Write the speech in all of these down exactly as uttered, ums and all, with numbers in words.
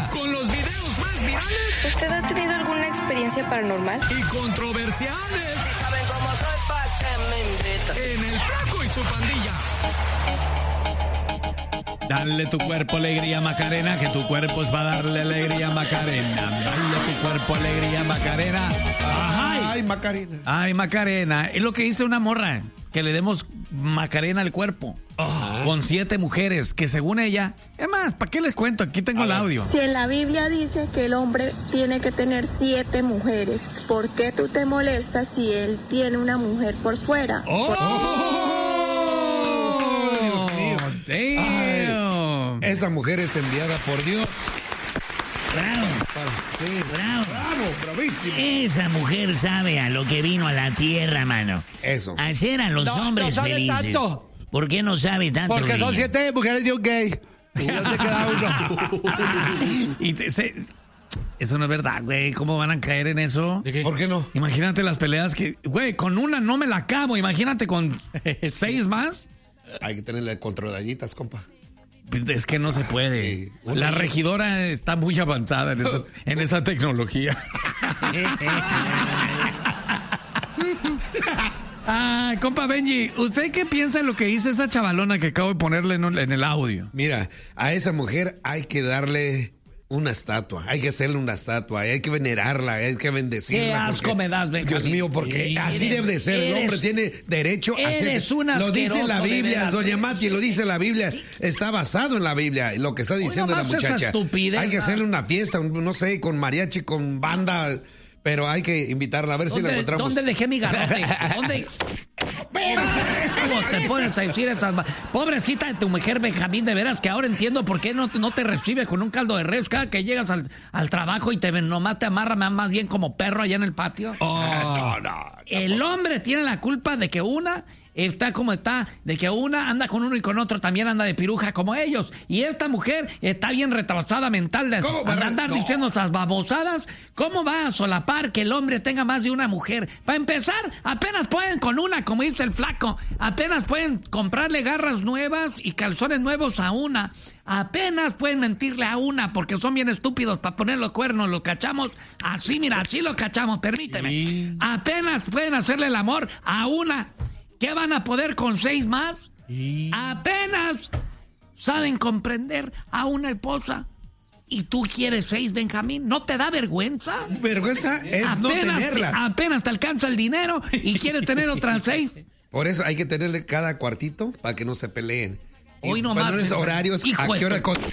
con los videos más virales. ¿Usted ha tenido alguna experiencia paranormal? Y controversiales. Si saben cómo soy, pa' que me invitan. En el Flaco y su pandilla. Dale tu cuerpo alegría, Macarena, que tu cuerpo es para darle alegría, Macarena. Dale tu cuerpo alegría, Macarena. Ajá. Ay, Macarena. Ay, Macarena. Es lo que dice una morra, que le demos Macarena al cuerpo. Oh. Con siete mujeres, que según ella... Es más, ¿para qué les cuento? Aquí tengo el audio. Si en la Biblia dice que el hombre tiene que tener siete mujeres, ¿por qué tú te molestas si él tiene una mujer por fuera? ¡Oh! Por... ¡Oh! Dios mío. Damn. Ay, esa mujer es enviada por Dios. Bravo. Sí. Bravo. Bravo, bravísimo. Esa mujer sabe a lo que vino a la tierra, mano. Eso. Hacer a los no, hombres no sabe felices. Tanto. ¿Por qué no sabe tanto? Porque ella? son siete mujeres de un gay. Y no se queda uno. Y te, se, eso no es verdad, güey. ¿Cómo van a caer en eso? ¿De qué? ¿Por qué no? Imagínate las peleas que... Güey, con una no me la acabo. Imagínate con seis más. Hay que tenerle controladitas, compa. Es que no se puede. Sí. La regidora está muy avanzada en, eso, en esa tecnología. Ah, compa Benji, ¿usted qué piensa de lo que dice esa chavalona que acabo de ponerle en, un, en el audio? Mira, a esa mujer hay que darle una estatua, hay que hacerle una estatua, hay que venerarla, hay que bendecirla. Qué asco porque, me das, Benjamín. Dios mío, porque Eres, así debe de ser. El hombre tiene derecho a ser. Eres un Lo dice la asqueroso, Biblia, de veras. doña Mati, lo dice la Biblia. Está basado en la Biblia, lo que está diciendo la nomás esa muchacha. estupidez, Hay que ¿no? hacerle una fiesta, un- no sé, con mariachi, con banda, pero hay que invitarla a ver si la ¿Dónde, encontramos. ¿Dónde dejé mi garrote? ¿Dónde? ¿Cómo te pones a decir esas... ma- Pobrecita de tu mujer, Benjamín, de veras que ahora entiendo por qué no, no te recibe con un caldo de res cada que llegas al, al trabajo y te ven, nomás te amarra más bien como perro allá en el patio. No, no. El hombre tiene la culpa de que una está como está, de que una anda con uno y con otro también anda de piruja como ellos. Y esta mujer está bien retrasada mental de ¿Cómo va a de re- andar no. diciendo estas babosadas. ¿Cómo va a solapar que el hombre tenga más de una mujer? Para empezar, apenas pueden con una, como dice el Flaco. Apenas pueden comprarle garras nuevas y calzones nuevos a una. Apenas pueden mentirle a una porque son bien estúpidos para poner los cuernos. Los cachamos así, mira, así los cachamos, permíteme. Sí. Apenas pueden hacerle el amor a una. ¿Qué van a poder con seis más? Sí. Apenas saben comprender a una esposa. ¿Y tú quieres seis, Benjamín? ¿No te da vergüenza? Vergüenza es no Apenas, tenerlas. apenas te alcanza el dinero y quieres tener otras seis. Por eso hay que tenerle cada cuartito para que no se peleen. Y Hoy nomás, bueno, esos César. horarios, Hijo ¿a de qué hora? tu- con-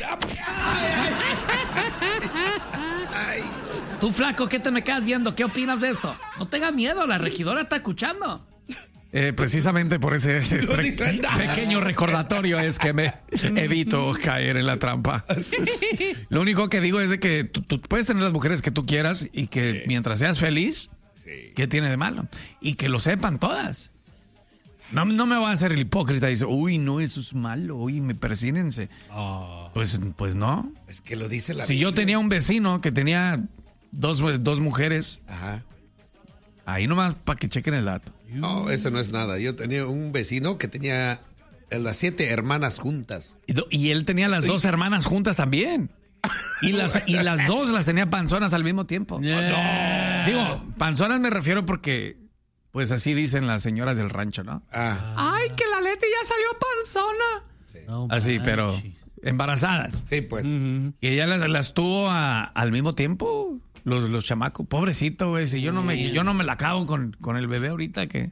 Ay, Tú, Flaco, ¿qué te me quedas viendo? ¿Qué opinas de esto? No tengas miedo, la regidora está escuchando. Eh, precisamente por ese No dice nada. pequeño recordatorio es que me evito caer en la trampa. Lo único que digo es de que tú, tú puedes tener las mujeres que tú quieras y que Sí. mientras seas feliz, Sí. ¿qué tiene de malo? Y que lo sepan todas. No, no me voy a hacer el hipócrita y dice, uy, no, eso es malo, uy, me persínense. Pues, pues no. Es que lo dice la Si yo Biblia. tenía un vecino que tenía dos, dos mujeres, Ajá. ahí nomás para que chequen el dato. No, eso no es nada. Yo tenía un vecino que tenía las siete hermanas juntas. Y, do- y él tenía las dos hermanas juntas también. Y las, y las dos las tenía panzonas al mismo tiempo. Yeah. Digo, panzonas me refiero porque, pues así dicen las señoras del rancho, ¿no? Ah, Ay, que la Leti ya salió panzona. No Así, pero manches. embarazadas. sí, pues. Ujú. Y ella las, las tuvo a- al mismo tiempo, los, los chamacos. Pobrecito, güey, si yo no me, yo no me la acabo con, con el bebé ahorita que...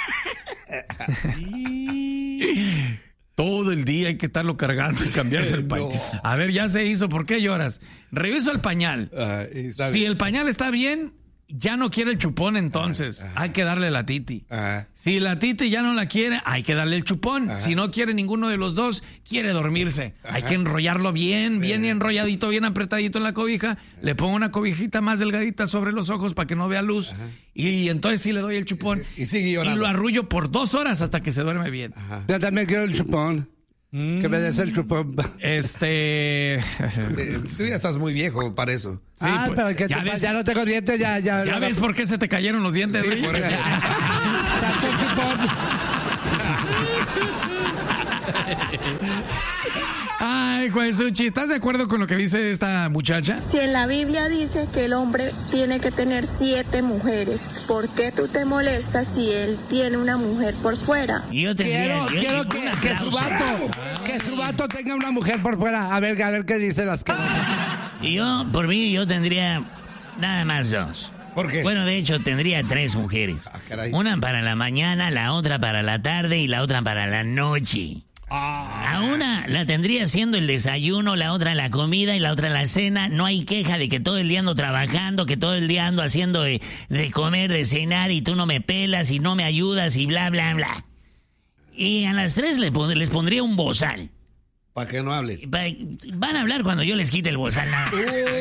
Todo el día hay que estarlo cargando y cambiarse el pañal. No. A ver, ya se hizo, ¿por qué lloras? Reviso el pañal. Ah, está Si bien. el pañal está bien, ya no quiere el chupón entonces. Ajá. Hay que darle la titi. Ah, Si la titi ya no la quiere, hay que darle el chupón. Ajá. Si no quiere ninguno de los dos, quiere dormirse. Hay que enrollarlo bien, bien enrolladito, bien apretadito en la cobija. Le pongo una cobijita más delgadita sobre los ojos para que no vea luz. Y entonces sí le doy el chupón. Y sigue llorando. Y lo arrullo por dos horas hasta que se duerme bien. ajá. Yo también quiero el chupón. Que me des el chupón. Este... Eh, Tú ya estás muy viejo para eso. Sí, ah, pues, pero que ya chupa- ves- ya no tengo dientes, ya, ya. ¿Ya ves por qué se te cayeron los dientes, Sí, güey? por eso. Tanto chupón. Ay, Juesuchi, ¿estás de acuerdo con lo que dice esta muchacha? Si en la Biblia dice que el hombre tiene que tener siete mujeres, ¿por qué tú te molestas si él tiene una mujer por fuera? Yo tendría... Quiero, yo- quiero un que, que su aplauso. vato, que su vato tenga una mujer por fuera. A ver, a ver qué dice las que. Yo, por mí, yo tendría nada más dos. ¿Por qué? Bueno, de hecho, tendría tres mujeres. Ah, caray. Una para la mañana, la otra para la tarde y la otra para la noche. A una la tendría haciendo el desayuno, la otra la comida y la otra la cena. No hay queja de que todo el día ando trabajando, que todo el día ando haciendo de, de comer, de cenar y tú no me pelas y no me ayudas y bla, bla, bla. Y a las tres le pon- les pondría un bozal. Para que no hable. Pa- Van a hablar cuando yo les quite el bozal. nada.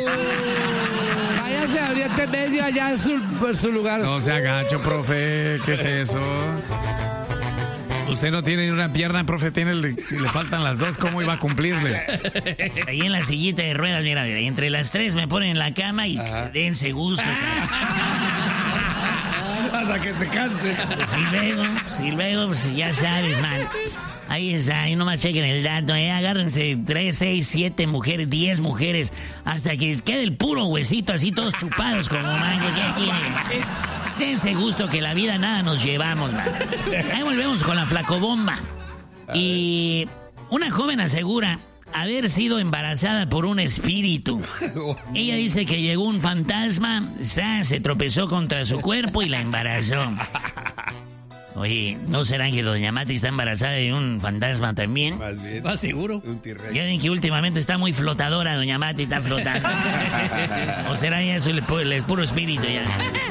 Váyase a Oriente Medio, allá en su, por su lugar. No se agacho, profe. ¿Qué es eso? Usted no tiene ni una pierna, profe, tiene le, le faltan las dos. ¿Cómo iba a cumplirles? Ahí en la sillita de ruedas, mira, mira, entre las tres me ponen en la cama y dense gusto. Hasta que se canse. Pues si luego, si luego, pues ya sabes, man. Ahí está, ahí nomás chequen el dato, eh. Agárrense tres, seis, siete mujeres, diez mujeres, hasta que quede el puro huesito así todos chupados como mango. ¿Qué quieren? Dense gusto que la vida nada nos llevamos, man. Ahí volvemos con la flacobomba. Y una joven asegura haber sido embarazada por un espíritu. Ella dice que llegó un fantasma, sa, se tropezó contra su cuerpo y la embarazó. Oye, ¿no será que doña Mati está embarazada de un fantasma también? Más bien. ¿Estás seguro? Un T-Rex. Ya ven que últimamente está muy flotadora, doña Mati está flotando. ¿O será eso el, pu- el puro espíritu ya?